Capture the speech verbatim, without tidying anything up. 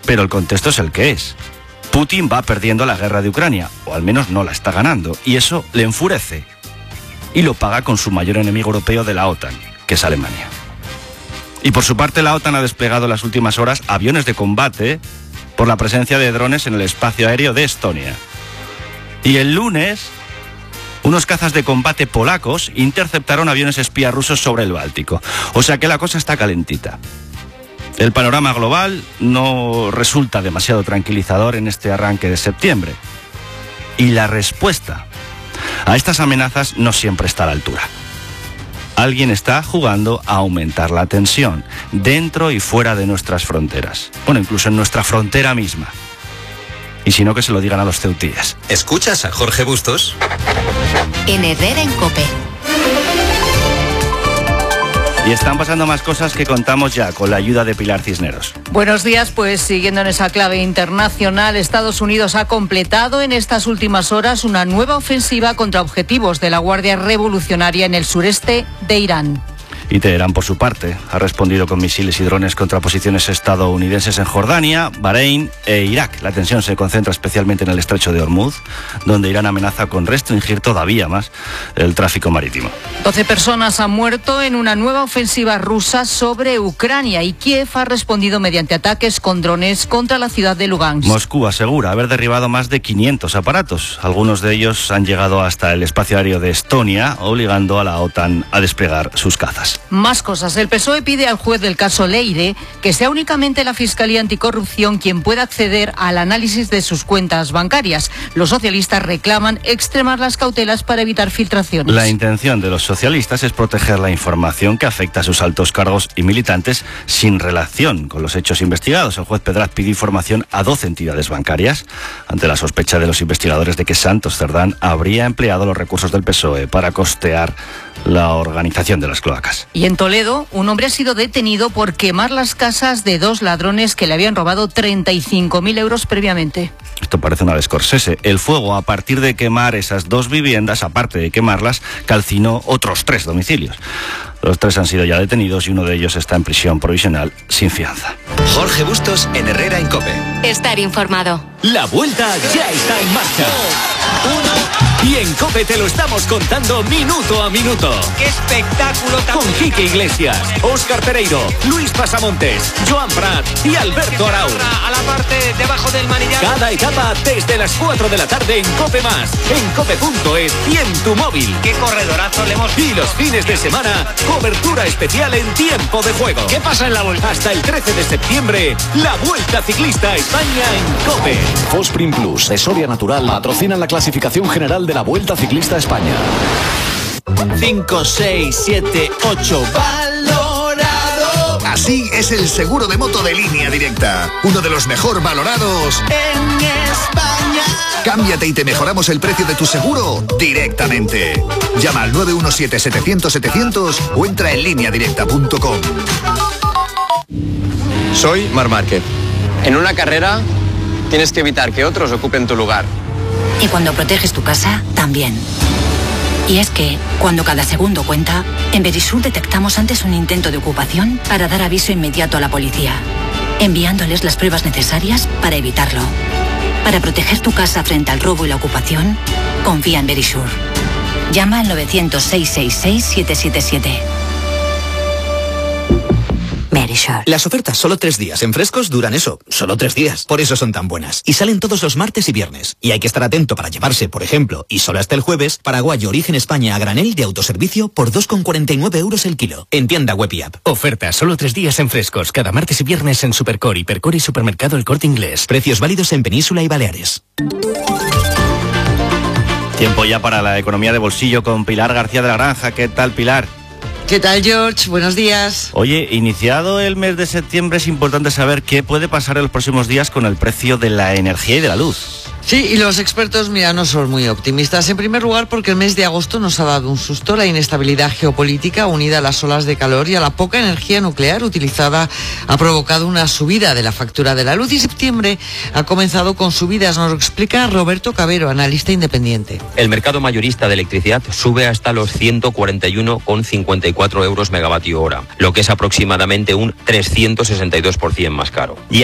pero el contexto es el que es. Putin va perdiendo la guerra de Ucrania, o al menos no la está ganando, y eso le enfurece. Y lo paga con su mayor enemigo europeo de la OTAN, que es Alemania. Y por su parte, la OTAN ha desplegado en las últimas horas aviones de combate por la presencia de drones en el espacio aéreo de Estonia. Y el lunes, unos cazas de combate polacos interceptaron aviones espías rusos sobre el Báltico. O sea que la cosa está calentita. El panorama global no resulta demasiado tranquilizador en este arranque de septiembre. Y la respuesta a estas amenazas no siempre está a la altura. Alguien está jugando a aumentar la tensión dentro y fuera de nuestras fronteras. Bueno, incluso en nuestra frontera misma. Y si no, que se lo digan a los ceutíes. ¿Escuchas a Jorge Bustos? En Herrera en COPE. Y están pasando más cosas que contamos ya con la ayuda de Pilar Cisneros. Buenos días, pues siguiendo en esa clave internacional, Estados Unidos ha completado en estas últimas horas una nueva ofensiva contra objetivos de la Guardia Revolucionaria en el sureste de Irán. Y Teherán, por su parte, ha respondido con misiles y drones contra posiciones estadounidenses en Jordania, Bahrein e Irak. La tensión se concentra especialmente en el estrecho de Hormuz, donde Irán amenaza con restringir todavía más el tráfico marítimo. doce personas han muerto en una nueva ofensiva rusa sobre Ucrania y Kiev ha respondido mediante ataques con drones contra la ciudad de Lugansk. Moscú asegura haber derribado más de quinientos aparatos. Algunos de ellos han llegado hasta el espacio aéreo de Estonia, obligando a la OTAN a desplegar sus cazas. Más cosas. El P S O E pide al juez del caso Leire que sea únicamente la Fiscalía Anticorrupción quien pueda acceder al análisis de sus cuentas bancarias. Los socialistas reclaman extremar las cautelas para evitar filtraciones. La intención de los socialistas es proteger la información que afecta a sus altos cargos y militantes sin relación con los hechos investigados. El juez Pedraz pide información a doce entidades bancarias ante la sospecha de los investigadores de que Santos Cerdán habría empleado los recursos del P S O E para costear la organización de las cloacas. Y en Toledo, un hombre ha sido detenido por quemar las casas de dos ladrones que le habían robado treinta y cinco mil euros previamente. Esto parece una de Scorsese. El fuego, a partir de quemar esas dos viviendas, aparte de quemarlas, calcinó otros tres domicilios. Los tres han sido ya detenidos y uno de ellos está en prisión provisional sin fianza. Jorge Bustos en Herrera en COPE. Estar informado. La vuelta ya está en marcha. Uno. Y en COPE te lo estamos contando minuto a minuto. ¡Qué espectáculo! Con Quique Iglesias, Óscar Pereiro, Luis Pasamontes, Joan Prat y Alberto Arau. A la parte debajo del manillar. Cada etapa desde las cuatro de la tarde en COPE Más, en cope punto es y en tu móvil. ¡Qué corredorazo le hemos... Y los fines de semana, cobertura especial en tiempo de juego. ¿Qué pasa en la vuelta? Hasta el trece de septiembre, la Vuelta Ciclista a España en COPE. Fosprin Plus de Soria Natural patrocinan la clasificación general de la Vuelta Ciclista a España. cinco, seis, siete, ocho. Valorado. Así es el seguro de moto de Línea Directa. Uno de los mejor valorados en España. Cámbiate y te mejoramos el precio de tu seguro directamente. Llama al nueve uno siete, setecientos, setecientos o entra en línea directa punto com. Soy Marc Márquez. En una carrera tienes que evitar que otros ocupen tu lugar. Y cuando proteges tu casa, también. Y es que, cuando cada segundo cuenta, en Verisur detectamos antes un intento de ocupación para dar aviso inmediato a la policía, enviándoles las pruebas necesarias para evitarlo. Para proteger tu casa frente al robo y la ocupación, confía en Verisur. Llama al novecientos, seiscientos sesenta y seis, siete siete siete. Verisur. Las ofertas solo tres días en Frescos duran eso, solo tres días. Por eso son tan buenas. Y salen todos los martes y viernes. Y hay que estar atento para llevarse, por ejemplo, y solo hasta el jueves, Paraguayo Origen España a granel de autoservicio por dos con cuarenta y nueve euros el kilo. En tienda web y app. Oferta solo tres días en Frescos, cada martes y viernes en Supercor, Hipercor y Supermercado El Corte Inglés. Precios válidos en Península y Baleares. Tiempo ya para la economía de bolsillo con Pilar García de la Granja. ¿Qué tal, Pilar? ¿Qué tal, George? Buenos días. Oye, iniciado el mes de septiembre es importante saber qué puede pasar en los próximos días con el precio de la energía y de la luz. Sí, y los expertos, mira, no son muy optimistas. En primer lugar, porque el mes de agosto nos ha dado un susto. La inestabilidad geopolítica unida a las olas de calor y a la poca energía nuclear utilizada ha provocado una subida de la factura de la luz y septiembre ha comenzado con subidas. Nos lo explica Roberto Cabero, analista independiente. El mercado mayorista de electricidad sube hasta los ciento cuarenta y uno con cincuenta y cuatro euros megavatio hora, lo que es aproximadamente un trescientos sesenta y dos por ciento más caro. Y